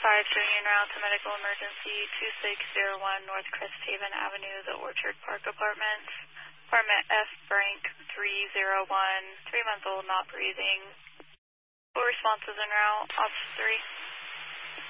bringing route to medical emergency 2601 North Cresthaven Avenue, the Orchard Park Apartments. Apartment F Frank 301, 3-month-old, not breathing. Full responses en route, Officer 3.